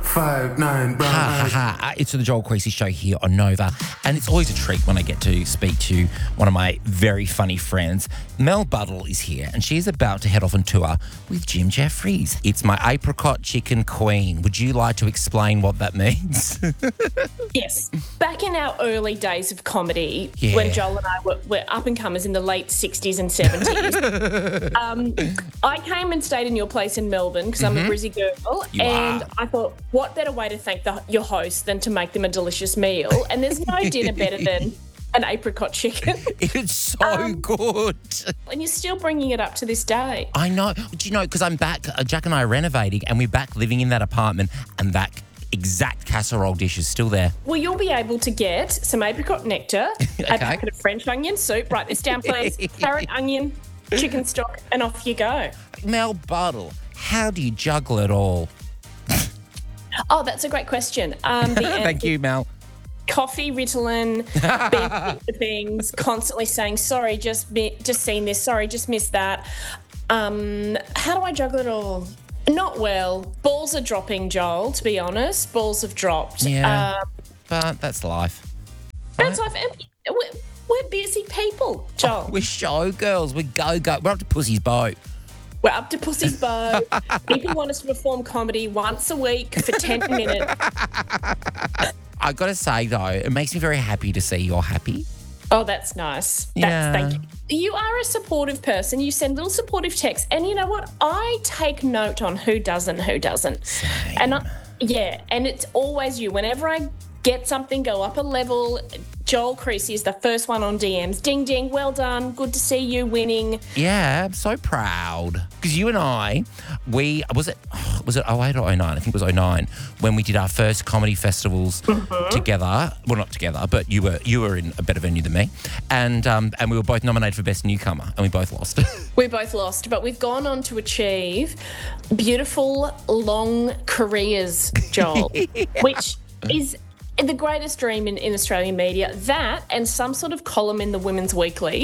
5'9" brown Ha ha eyes. ha. It's the Joel Creasy Show here on Nova. And it's always a treat when I get to speak to one of my very funny friends. Mel Buttle is here and she's about to head off on tour with Jim Jeffries. It's my apricot chicken queen. Would you like to explain what that means? Yes. Back in our early days of comedy, Yeah. when Joel and I were up-and-comers in the late 60s and 70s, I came and stayed in your place in Melbourne because I'm a Brizzy girl. You and are. I thought, what better way to thank your host than to make them a delicious meal? And there's no dinner better than an apricot chicken. It's so good. And you're still bringing it up to this day. I know. Do you know, because I'm back, Jack and I are renovating and we're back living in that apartment and that exact casserole dish is still there. Well, you'll be able to get some apricot nectar, a packet of French onion soup. Write this down, please. Carrot, onion, chicken stock, and off you go. Mel Buttle, how do you juggle it all? Oh, that's a great question. Thank you, Mel. Coffee, Ritalin, being things, constantly saying, sorry, just seen this, sorry, just missed that. How do I juggle it all? Not well. Balls are dropping, Joel, to be honest. Balls have dropped. Yeah, but that's life. That's life. And we're busy people, Joel. We're showgirls. We go. We're up to Pussy's boat. We're up to Pussy's bow. People want us to perform comedy once a week for 10 minutes. I got to say, though, it makes me very happy to see you're happy. Oh, that's nice. Yeah. Thank you. You are a supportive person. You send little supportive texts. And you know what? I take note on who does and who doesn't. Same. And and it's always you. Whenever I get something, go up a level, Joel Creasy is the first one on DMs. Ding, ding, well done. Good to see you winning. Yeah, I'm so proud. Because you and I, was it 08 or 09? I think it was 09 when we did our first comedy festivals together. Well, not together, but you were in a better venue than me. And we were both nominated for Best Newcomer and we both lost. We both lost, but we've gone on to achieve beautiful, long careers, Joel, which is the greatest dream in Australian media. That and some sort of column in the Women's Weekly is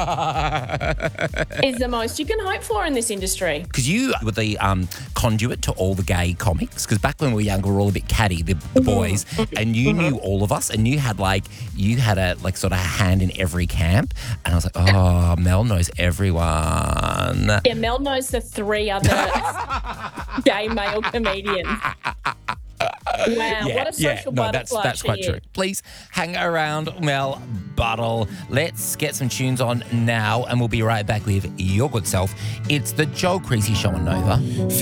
the most you can hope for in this industry. Because you were the conduit to all the gay comics. Because back when we were younger, we were all a bit catty, the boys, and you knew all of us, and you had a sort of hand in every camp. And I was like, oh, Mel knows everyone. Yeah, Mel knows the three other gay male comedians. Wow, what a social butterfly that's quite she true. Please hang around, Mel Buttle. Let's get some tunes on now, and we'll be right back with your good self. It's the Joel Creasy Show on Nova.